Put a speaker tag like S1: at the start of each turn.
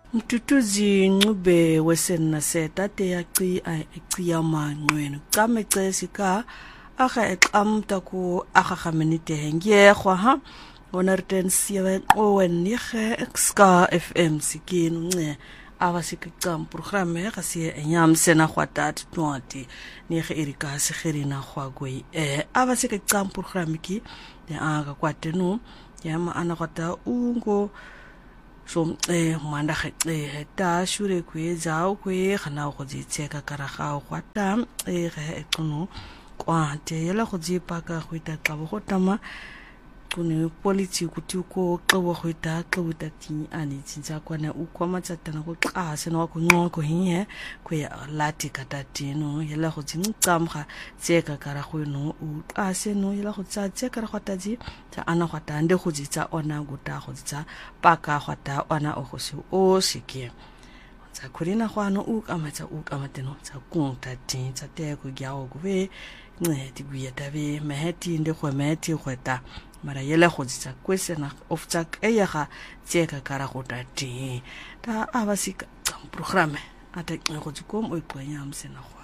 S1: Mtutuzi Ncube wesenaseta teyaci ayamangweni camecesi ka akha eqamta ku akha minute ngiyehwa ha onartensiwe owenige ska FM sikinu nce abasikicam programme gasiye enyamsena khwatat twati nige erika sigirina khwagwe abasikicam programme ki de aga kwatenu yama anakwata ungo so manda ta shure kwe zao kwe khana go tseka karaga go ta ge etono kwa te yela go dzipa ka go ita tla go tama kune politiku tuko qobo go ita qobuta ti ani tsinza kwana u kwa matsatana go xase no go nqoko hinye kwe lati katatino yela go tsinqamga tseka karago no u xase no yela go tseka karago taji ta ana go tande go ditsa ona go ta go ditsa paka go ta ona o go se o sike tsa kurina gwana u kamateno tsa kunta tin tsa te go gya go be ne di buya tabe maheti nde go meti go ta mara yela go ditsa kwesena of tsa eyaga tseka karago ta abasika programme ata go tsukom o iponya amsena go